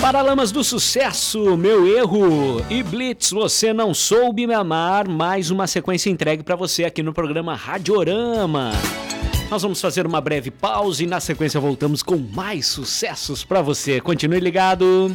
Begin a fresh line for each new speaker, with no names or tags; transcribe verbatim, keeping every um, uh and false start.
Paralamas do Sucesso, Meu Erro e Blitz, Você Não Soube Me Amar, mais uma sequência entregue para você aqui no programa Radiorama. Nós vamos fazer uma breve pausa e na sequência voltamos com mais sucessos para você. Continue ligado.